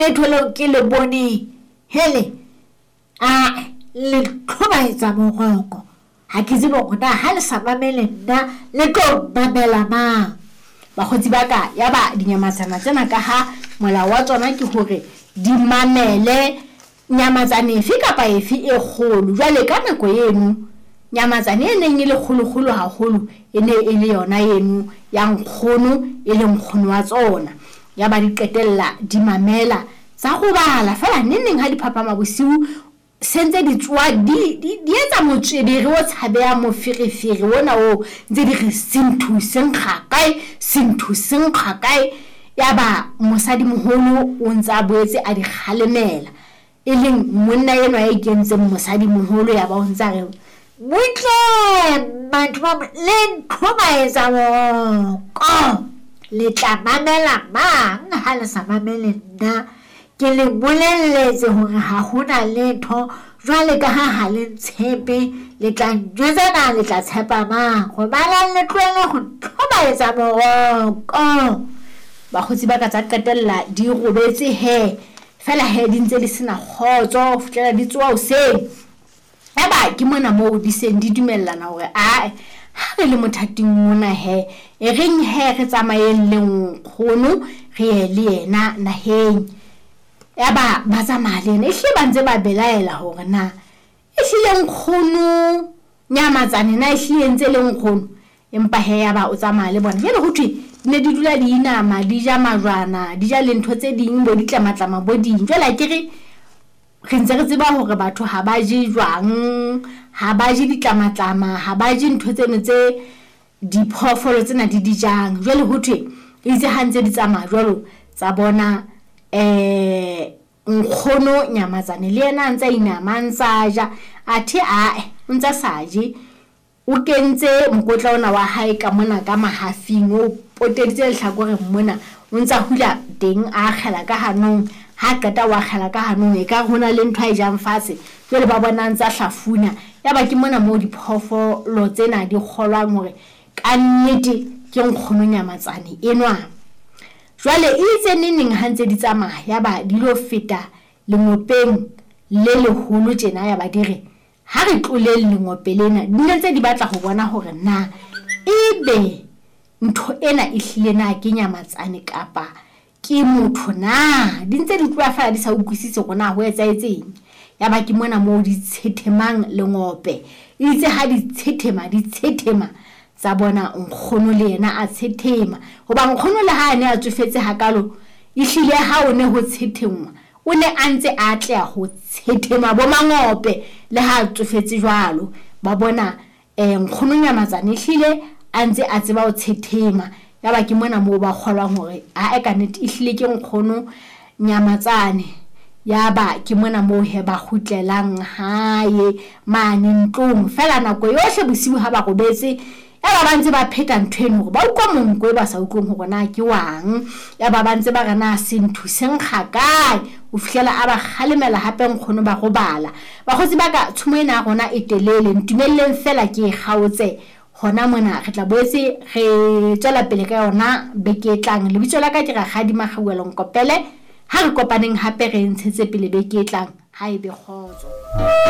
thole ke le bone hele le tloba etsa moroko ha ke tsebe gore ha le sa mamele nna le tlo mamela mang ba khotsi ba ka ya ba dinyamatsana tsena ka ha molao wa tsona ke hore di mamele nyamatsane efe kapa efe e kgolo jwale ka nako eno nyamatsane e neng e le kgolo haholo e ne e le yona eno ya nkgono e le nkgono wa tsona ya ba di qetella di mamela tsa go bala fela neng ha di phapama bosiu sentse di tswa di etsa motswebere o tshabeya mofirifiri wona o ntse di re sinthu senkgakae ya ba mosadi moholo o ntsa boetse a di khalemela e leng monna eno a ikentseng mosadi moholo ya ba o ntsa re butle batho ba le tloba etsa moroko le tla mamela mang ha le sa mamele nna ke le bolelletse hore ha hona letho jwale ka ha le tshepe le tla njwetsana le tla tshepa mang go bala le tlwele go tloba etsa moroko ba khotsi ba ka tsa qetella di robetse he fela he di ntse di sena khotso futlela di tswa o se eba ke mona mo di seng di dumellana hore ha re le mothating mona he e reng he re tsamaeng le nkgono re ye le yena naheng yaba ba tsamalene e hle ba ntse ba belaela hore na e hlile nkgono nyamatsane na e hlile ntse le nkgono empa he yaba o tsamaya le bona jele ho thwe ne di dula di inama di ja majwana di ja le ntho tse ding bo di tlamatlama bo ding jela ke re ntse re tseba hore batho ha ba je jwang ha ba je ditlamatlama ha ba je ntho tseno tse diphoofolo tsena di jang jwale ho thwe itse ha ntse di tsamaya jwalo tsa bona nkgono nyamatsane le yena ntse inama ntsa ja athe o ntsa saje o kentse mokotla ona wa hae ka mona ka mahafing o poteditse lehlakore mona o ntsa hula teng a khela ka hanong ha qeta wa khela ka hanong e ka hona le ntho a jang fatshe jwale ba bona ntsa hlafuna ya ba ke mona mo diphoofolo tsena di kgolwang hore ka nnete ke nkgono nyamatsane enwa jwale itse neng ha ntse di tsamaya ya ba di lo feta lengopeng le leholo tjena ya ba dire ha re tlole lengope lena di ntse di batla go bona hore na ebe ntho ena e hlile na ke nyamatsane kapa ke motho na di ntse di tloa fela di sa utlwisise gona ho etsaetseng ya ba ke mona mo di tshethemang lengope itse ha di tshethema tsa bona nkgono le yena a tshethema hoba nkgono le ha ne a tsofetse hakalo e hlile ha o ne ho tshethengwa o ne a ntse a tla go tshethema bo mangope le ha tsofetse jwalo ba bona nkgono nyamatsane hlile a ntse a tseba o tshethema ya ba ke mona mo ba kgolwang hore a ka nnete hlile ke nkgono nyamatsane ya ba ke mona mo he ba khutlelang hae mane ntlong fela nako yohle bosiu ha ba robetse ya ba ntse ba pheta nthweno hore ba ukwa monkwe ba sa utlweng hore na ke wang ya ba ntse ba rena sinthu senkgakae o fihlela a ba khalemela hape nkgono ba go bala ba khotsi ba ka tshumo ena gona e telele ntumelleng fela ke e gaotse hona mona re tla boetse re tswela pele ka yona beke tlang lebitso la ka ke Rakgadi Magawela Nkopele ha re kopaneng hape re ntshetse pele beke tlang ha ebe khotso.